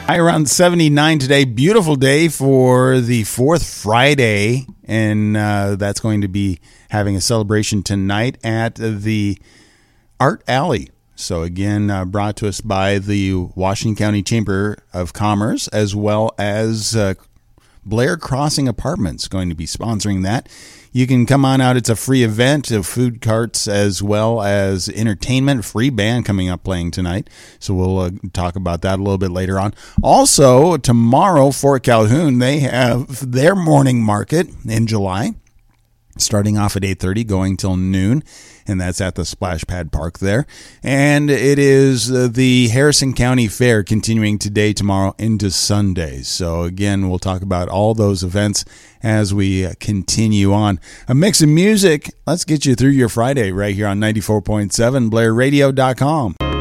High around 79 today. Beautiful day for the fourth Friday. And that's going to be having a celebration tonight at the Art Alley. So again, brought to us by the Washington County Chamber of Commerce, as well as Blair Crossing Apartments going to be sponsoring that. You can come on out. It's a free event of food carts as well as entertainment. Free band coming up playing tonight. So we'll talk about that a little bit later on. Also, tomorrow, Fort Calhoun, they have their morning market in July, starting off at 8:30, going till noon. And that's at the Splash Pad Park there. And it is the Harrison County Fair continuing today, tomorrow, into Sunday. So again, we'll talk about all those events as we continue on. A mix of music. Let's get you through your Friday right here on 94.7 BlairRadio.com.